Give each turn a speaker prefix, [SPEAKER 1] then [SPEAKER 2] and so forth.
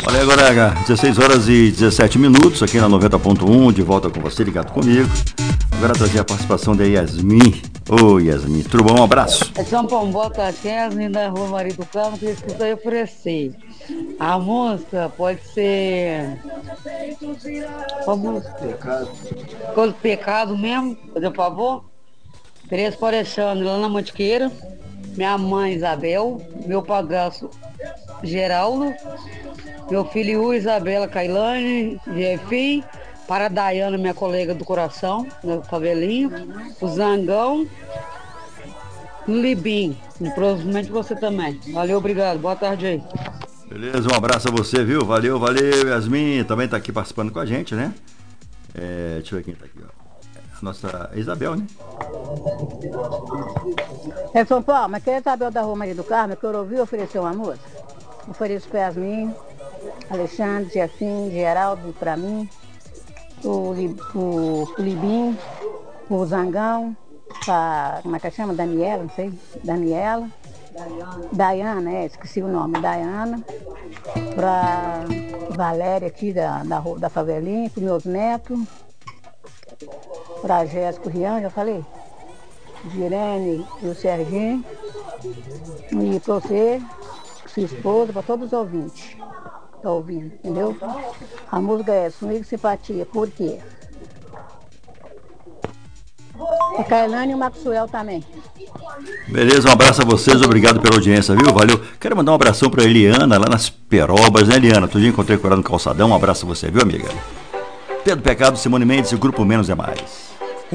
[SPEAKER 1] Olha agora, 16 horas e 17 minutos, aqui na 90.1, de volta com você, ligado comigo. Agora trazer a participação da Yasmin. Ô Yasmin, tudo bom? Um abraço.
[SPEAKER 2] São Paulo, boa tarde, Yasmin da Rua Maria do Carmo, que eu escutei oferecer. A música pode ser. Qual música? Coisa do pecado mesmo, fazer um favor. Tereza Alexandre, lá na Mantiqueira. Minha mãe Isabel, meu padrasto Geraldo, meu filho Isabela Cailane, Jefim, para a Dayana, minha colega do coração, meu favelinho, o Zangão, o Libim, e provavelmente você também. Valeu, obrigado, boa tarde aí.
[SPEAKER 1] Beleza, um abraço a você, viu? Valeu, valeu, Yasmin. Também tá aqui participando com a gente, né? Deixa eu ver quem tá aqui, ó. A nossa Isabel, né?
[SPEAKER 3] São Paulo, mas quem é Isabel da Rua Maria do Carmo, que eu ouvi oferecer uma música? Ofereço para Yasmin, Alexandre, Jefim, Geraldo, para mim, o Libim, o Zangão, como é que chama? Daniela, não sei, Daniela. Dayana, esqueci o nome, Dayana. Pra Valéria aqui da favelinha, pros meus netos. Pra Jéssica, o Rian, já falei. Girene e o Serginho. E pra você, sua esposa, pra todos os ouvintes. Tá ouvindo, entendeu? A música é Swing Simpatia, por quê? A Kailane e o Maxwell também.
[SPEAKER 1] Beleza, um abraço a vocês, obrigado pela audiência, viu? Valeu. Quero mandar um abração pra Eliana, lá nas Perobas, né, Eliana? Outro dia encontrei com ela no calçadão, um abraço a você, viu, amiga? Pedro Pecado, Simone Mendes e o Grupo Menos é Mais.